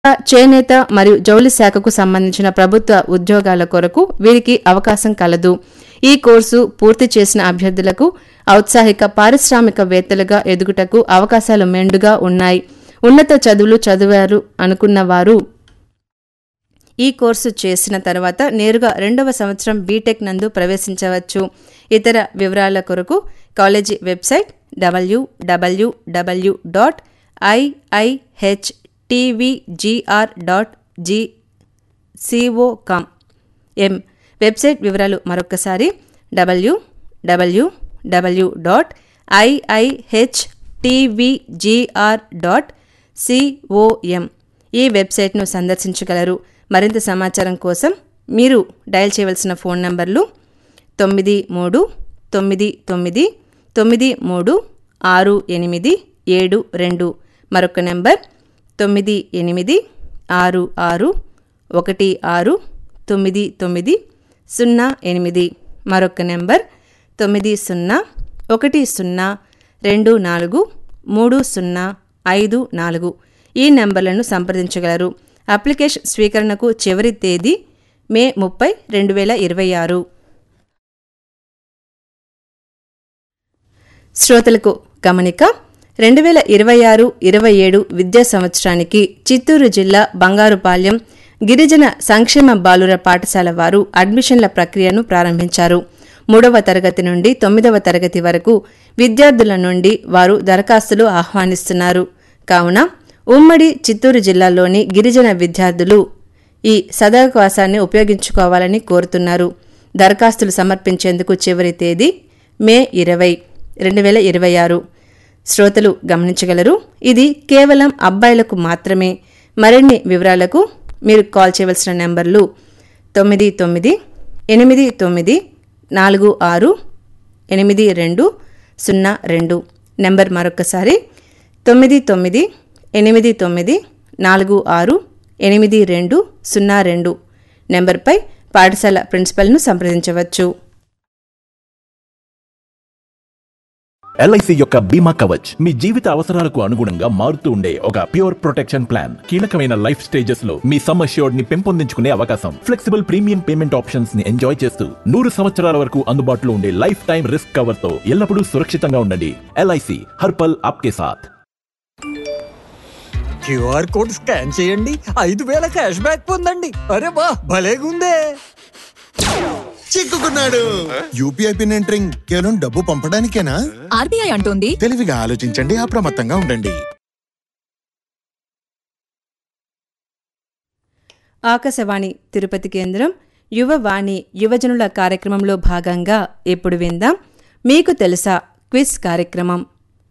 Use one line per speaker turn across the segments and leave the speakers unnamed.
చేనేత మరియు జౌళి శాఖకు సంబంధించిన ప్రభుత్వ ఉద్యోగాల కొరకు వీరికి అవకాశం కలదు. ఈ కోర్సు పూర్తి చేసిన అభ్యర్థులకు ఔత్సాహిక పారిశ్రామికవేత్తలుగా ఎదుగుటకు అవకాశాలు మెండుగా ఉన్నాయి. ఉన్నత చదువులు చదివారు అనుకున్నవారు ఈ కోర్సు చేసిన తర్వాత నేరుగా 2వ సంవత్సరం బీటెక్ నందు ప్రవేశించవచ్చు. ఇతర వివరాల కొరకు కాలేజీ వెబ్సైట్ www.iihtvgr.co.com వెబ్సైట్ వివరాలు మరొకసారి www.iihtvgr.com ఈ వెబ్సైట్ను సందర్శించగలరు. మరింత సమాచారం కోసం మీరు డయల్ చేయవలసిన ఫోన్ నంబర్లు 9363936872 మరొక నెంబర్ 9866169908 మరొక నెంబర్ 9010243054 ఈ నెంబర్లను సంప్రదించగలరు. అప్లికేషన్ స్వీకరణకు చివరి తేదీ మే 30, 2026. శ్రోతలకు గమనిక. 2026-27 విద్యా సంవత్సరానికి చిత్తూరు జిల్లా బంగారుపాలెం గిరిజన సంక్షేమ బాలుర పాఠశాల వారు అడ్మిషన్ల ప్రక్రియను ప్రారంభించారు. 3వ తరగతి నుండి 9వ తరగతి వరకు విద్యార్థుల నుండి వారు దరఖాస్తులు ఆహ్వానిస్తున్నారు. కావున ఉమ్మడి చిత్తూరు జిల్లాలోని గిరిజన విద్యార్థులు ఈ సదవకాశాన్ని ఉపయోగించుకోవాలని కోరుతున్నారు. దరఖాస్తులు సమర్పించేందుకు చివరి తేదీ మే 20, 2026. శ్రోతలు గమనించగలరు. ఇది కేవలం అబ్బాయిలకు మాత్రమే. మరిన్ని వివరాలకు మీరు కాల్ చేయవలసిన నెంబర్లు 9989468202 నెంబర్ మరొకసారి 9989468202 నెంబర్పై పాఠశాల ప్రిన్సిపల్ను సంప్రదించవచ్చు.
ఎల్ఐసి యొక్క బీమా కవచ్ మీ జీవిత అవసరాలకు అనుగుణంగా మారుతూ ఉండే ఒక ప్యూర్ ప్రొటెక్షన్ ప్లాన్. కీలకమైన లైఫ్ స్టేజెస్ లో మీ సమ్ అష్యూర్డ్ ని పెంపొందించుకునే అవకాశం, ఫ్లెక్సిబుల్ ప్రీమియం పేమెంట్ ఆప్షన్స్ ని ఎంజాయ్ చేస్తూ 100 సంవత్సరాల వరకు అందుబాటులో ఉండే లైఫ్ టైం రిస్క్ కవర్ తో ఎల్లప్పుడూ సురక్షితంగా ఉండండి. ఎల్ఐసి హర్పల్ ఆప్కే సాథ్.
క్యూఆర్ కోడ్ స్కాన్ చేయండి, 5000 క్యాష్ బ్యాక్ పొందండి. అరే వా, భలేగుందే.
చిక్కుకున్నాడు. యూపీఐ పిన్ ఎంటరింగ్ కేవలం డబ్బు పంపడానికేనా?
ఆర్బీఐ అంటోంది
తెలివిగా ఆలోచించండి, అప్రమత్తంగా ఉండండి.
ఆకాశవాణి తిరుపతి కేంద్రం యువవాణి యువజనుల కార్యక్రమంలో భాగంగా ఇప్పుడు విందాం మీకు తెలుసా క్విజ్ కార్యక్రమం.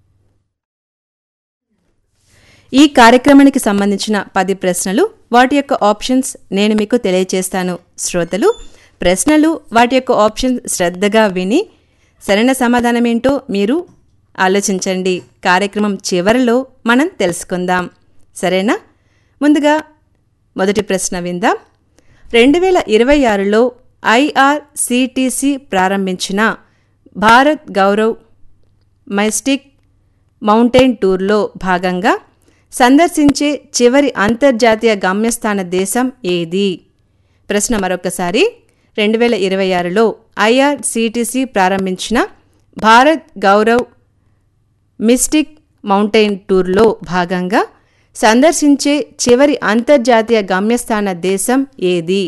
ఈ కార్యక్రమానికి సంబంధించిన 10 ప్రశ్నలు, వాటి యొక్క ఆప్షన్స్ నేను మీకు తెలియజేస్తాను. శ్రోతలు ప్రశ్నలు, వాటి యొక్క ఆప్షన్స్ శ్రద్ధగా విని సరైన సమాధానమేంటో మీరు ఆలోచించండి. కార్యక్రమం చివరిలో మనం తెలుసుకుందాం. సరేనా? ముందుగా మొదటి ప్రశ్న విందాం. 2026లో ఐఆర్సీటీసీ ప్రారంభించిన భారత్ గౌరవ్ మైస్టిక్ మౌంటైన్ టూర్లో భాగంగా సందర్శించే చివరి అంతర్జాతీయ గమ్యస్థాన దేశం ఏది? ప్రశ్న మరొకసారి. 2026లో ఐఆర్సీటీసీ ప్రారంభించిన భారత్ గౌరవ్ మిస్టిక్ మౌంటైన్ టూర్లో భాగంగా సందర్శించే చివరి అంతర్జాతీయ గమ్యస్థాన దేశం ఏది?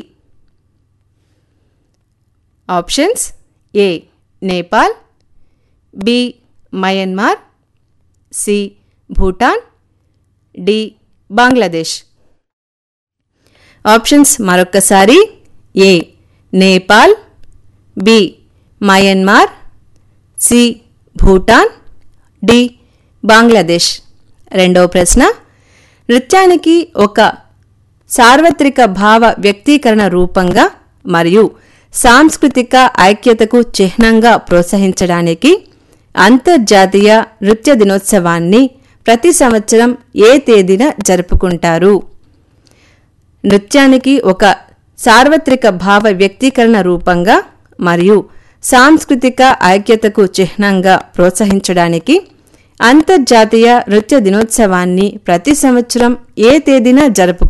ఆప్షన్స్: ఏ Nepal, B Myanmar, C Bhutan, D Bangladesh. Options మరొకసారి. ఏ Nepal, B Myanmar, C Bhutan, D Bangladesh. రెండవ ప్రశ్న. నృత్యానికి ఒక సార్వత్రిక భావ వ్యక్తీకరణ రూపంగా మరియు సాంస్కృతిక ఐక్యతకు చిహ్నంగా ప్రోత్సహించడానికి అంతర్జాతీయ నృత్య దినోత్సవాన్ని ప్రతి సంవత్సరం ఏ తేదీన జరుపుకుంటారు? నృత్యానికి ఒక సార్వత్రిక భావ వ్యక్తీకరణ రూపంగా మరియు సాంస్కృతిక ఐక్యతకు చిహ్నంగా ప్రోత్సహించడానికి అంతర్జాతీయ నృత్య దినోత్సవాన్ని ప్రతి సంవత్సరం ఏ తేదీన జరుపుకుంటారు?